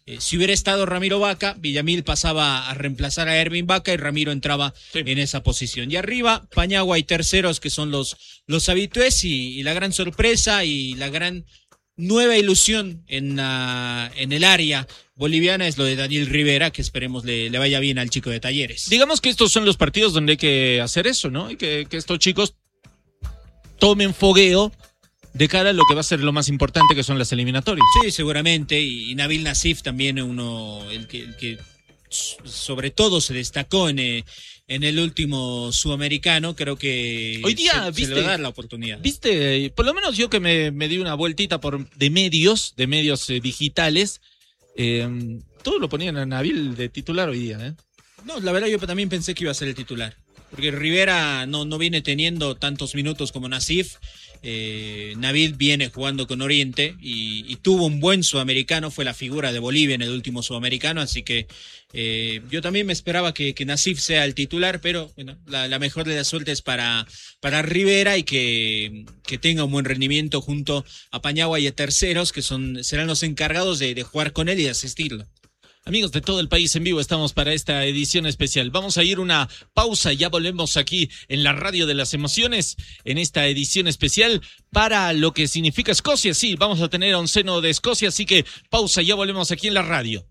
Si hubiera estado Ramiro Vaca, Villamil pasaba a reemplazar a Ervin Vaca y Ramiro entraba en esa posición. Y arriba, Paniagua y Terceros, que son los habitués y la gran sorpresa y la gran nueva ilusión en el área boliviana es lo de Daniel Rivera, que esperemos le vaya bien al chico de Talleres. Digamos que estos son los partidos donde hay que hacer eso, ¿no? Y que estos chicos tomen fogueo de cara a lo que va a ser lo más importante, que son las eliminatorias. Sí, seguramente, y Nabil Nassif también el que sobre todo se destacó en el último sudamericano. Creo que hoy día se le va a dar la oportunidad. Viste, por lo menos yo que me di una vueltita de medios digitales, todos lo ponían a Nabil de titular hoy día, ¿eh? No, la verdad yo también pensé que iba a ser el titular, porque Rivera no viene teniendo tantos minutos como Nassif. Nabil viene jugando con Oriente y tuvo un buen sudamericano, fue la figura de Bolivia en el último sudamericano, así que yo también me esperaba que Nassif sea el titular, pero bueno, la mejor de las suertes para Rivera y que tenga un buen rendimiento junto a Paniagua y a Terceros, que serán los encargados de jugar con él y de asistirlo. Amigos de todo el país en vivo, estamos para esta edición especial. Vamos a ir una pausa, ya volvemos aquí en la Radio de las Emociones, en esta edición especial para lo que significa Escocia. Sí, vamos a tener a un seno de Escocia, así que pausa, ya volvemos aquí en la radio.